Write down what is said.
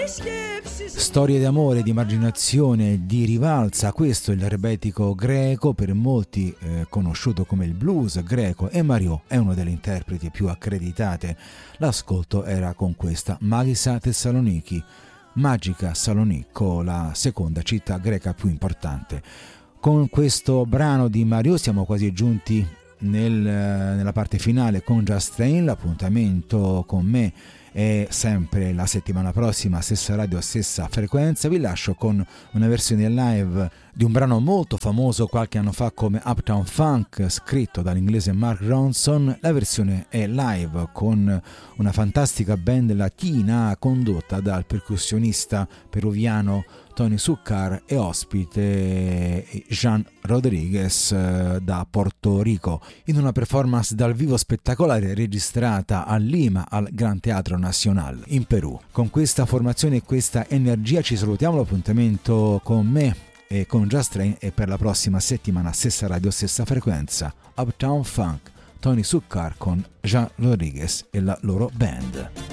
Storie d'amore, di marginazione, di rivalsa, questo è il rebetico greco, per molti conosciuto come il blues greco, e Mariot è uno delle interpreti più accreditate. L'ascolto era con questa Magisa Thessaloniki, Magica Salonicco, la seconda città greca più importante. Con questo brano di Mariot siamo quasi giunti nella parte finale con Just Train. L'appuntamento con me è sempre la settimana prossima, stessa radio, stessa frequenza. Vi lascio con una versione live di un brano molto famoso qualche anno fa come Uptown Funk, scritto dall'inglese Mark Ronson. La versione è live con una fantastica band latina condotta dal percussionista peruviano Tony Zuccar e ospite Jean Rodriguez da Porto Rico, in una performance dal vivo spettacolare registrata a Lima al Gran Teatro Nacional in Perù. Con questa formazione e questa energia ci salutiamo. L'appuntamento con me e con Just Train e per la prossima settimana, stessa radio, stessa frequenza. Uptown Funk, Tony Zuccar con Jean Rodriguez e la loro band.